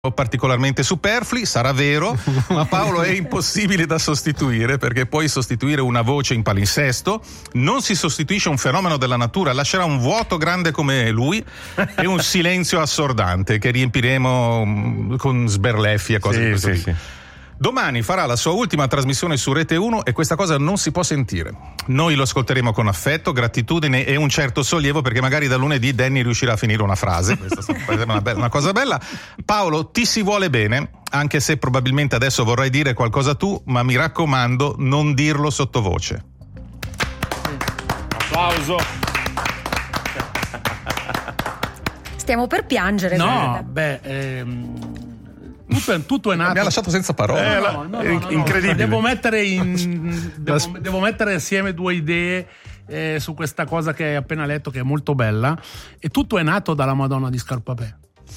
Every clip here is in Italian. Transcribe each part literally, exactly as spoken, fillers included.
particolarmente superflui, sarà vero, ma Paolo è impossibile da sostituire, perché puoi sostituire una voce in palinsesto, non si sostituisce un fenomeno della natura, lascerà un vuoto grande come lui e un silenzio assordante che riempiremo con sberleffi e cose sì, di questo sì, tipo. sì. Domani farà la sua ultima trasmissione su Rete uno e questa cosa non si può sentire. Noi lo ascolteremo con affetto, gratitudine e un certo sollievo, perché magari da lunedì Danny riuscirà a finire una frase. Questa è una, bella, una cosa bella. Paolo, ti si vuole bene, anche se probabilmente adesso vorrai dire qualcosa tu, ma mi raccomando, non dirlo sottovoce. Applauso. Stiamo per piangere. No, guarda. beh... Ehm... Tutto è, tutto è nato. Mi ha lasciato senza parole. Eh, no, no, no, no, no, incredibile. Devo mettere, in, devo, devo mettere assieme due idee eh, su questa cosa che hai appena letto, che è molto bella. E tutto è nato dalla Madonna di Scarpapè.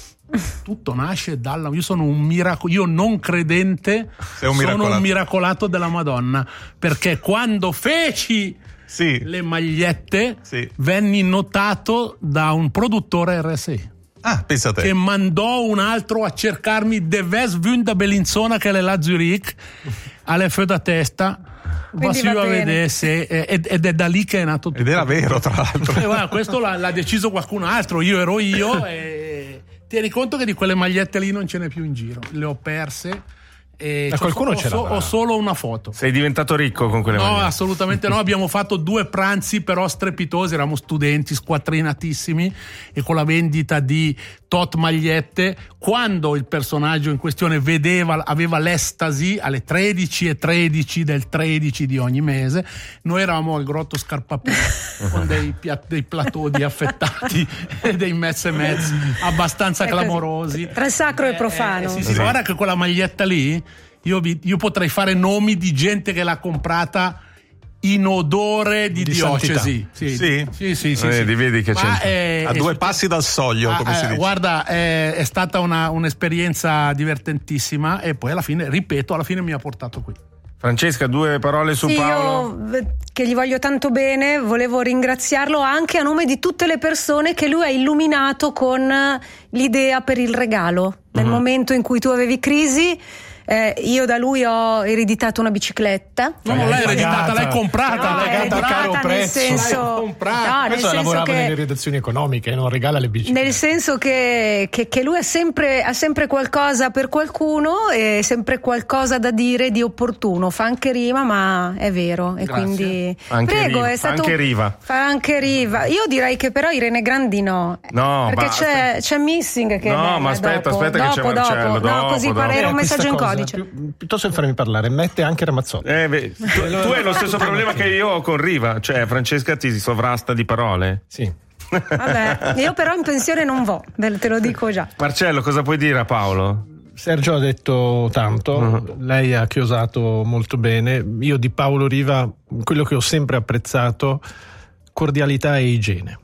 Tutto nasce dalla. Io sono un miracolo. Io non credente, Sei un sono miracolato. un miracolato della Madonna. Perché quando feci Sì. le magliette, Sì. venni notato da un produttore R S I. Ah, pensa a te. Che mandò un altro a cercarmi De West Vunda Bellinzona, che è la Zurich, alle feu da testa. Quindi Va va a bene. vedere se, ed, ed è da lì che è nato tutto. Ed era vero, tra l'altro. E guarda, questo l'ha, l'ha deciso qualcun altro, io ero io e tieni conto che di quelle magliette lì non ce n'è più in giro, le ho perse. E Ma qualcuno ho, ce so- l'avrà. ho solo una foto. Sei diventato ricco con quelle No, magliette. assolutamente no. Abbiamo fatto due pranzi però strepitosi. Eravamo studenti squattrinatissimi e con la vendita di tot magliette. Quando il personaggio in questione vedeva, aveva l'estasi alle tredici e tredici del tredici di ogni mese, noi eravamo al Grotto Scarpapè con dei, piat- dei plateau affettati e dei mezze mezzi abbastanza È così. clamorosi. Tra sacro e profano. Eh, sì, sì, guarda che quella maglietta lì io, vi, io potrei fare nomi di gente che l'ha comprata in odore di, Di diocesi. Sì, Sì? sì, sì, sì, Vedi, sì. vedi che Ma c'è. è- A è due succe- passi dal soglio, Ah, come si eh, dice. Guarda, è, è stata una, un'esperienza divertentissima e poi alla fine, ripeto, alla fine mi ha portato qui. Francesca, due parole su Sì, Paolo. io eh, che gli voglio tanto bene, volevo ringraziarlo anche a nome di tutte le persone che lui ha illuminato con l'idea per il regalo. Nel Mhm. momento in cui tu avevi crisi, eh, io da lui ho ereditato una bicicletta. No, non l'hai pagata. ereditata, l'hai comprata. No, l'hai è pagata a caro ereditata nel prezzo. senso, L'hai comprata. no, nel Questo senso lavorava nelle che redazioni economiche, non regala le biciclette. nel senso che, che, che lui ha sempre, ha sempre qualcosa per qualcuno e sempre qualcosa da dire di opportuno. Fa anche rima, ma è vero. E Grazie. quindi Anche prego, riva, è fa stato anche riva. Fa anche riva. Io direi che però Irene Grandi no. No, perché ma- c'è, c'è Missing che No, è bella ma aspetta, dopo. aspetta che c'è dopo, dopo. Marcello, No, dopo, così dopo. era un Eh, messaggio questa in cosa, codice. più- piuttosto che farmi parlare, mette anche Ramazzotti. Eh, beh, tu, tu hai lo stesso problema che io ho con Riva, cioè Francesca ti sovrasta di parole. Sì. Vabbè, io però in pensione non vo, ve- te lo dico già. Marcello, cosa puoi dire a Paolo? Sergio ha detto tanto, Uh-huh. lei ha chiosato molto bene. Io di Paolo Riva, quello che ho sempre apprezzato, cordialità e igiene.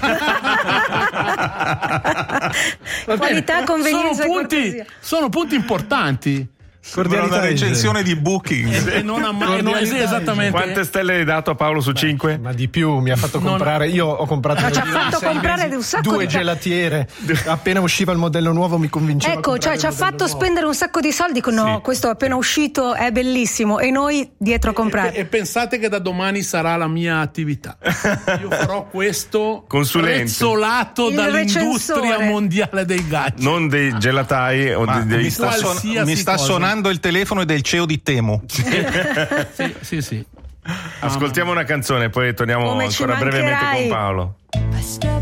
Qualità, convenienza sono e punti, cortesia. sono punti importanti. Sembra una e recensione di Booking. E non ha mai, non, sì, esattamente. Quante stelle hai dato a Paolo su cinque? Ma di più, mi ha fatto Non- comprare. Io ho comprato Ma ci ha nel giro di fatto sei comprare mesi un sacco due di- gelatiere. Appena usciva il modello nuovo mi convinceva. a Ecco, cioè comprare ci ha il modello fatto nuovo. spendere un sacco di soldi. Dico, no, Sì. questo appena uscito è bellissimo. E noi dietro a comprare. E, e pensate che da domani sarà la mia attività. Io farò questo Consulente. prezzolato Il dall'industria recensore. mondiale dei gadget. Non dei gelatai o Ma dei, dei mi sta, suon- qualsiasi mi sta cosa. suonando il telefono del C E O di Temu. Sì, sì, sì. Ascoltiamo una canzone, poi torniamo Come ci ancora brevemente con mancherai. Paolo.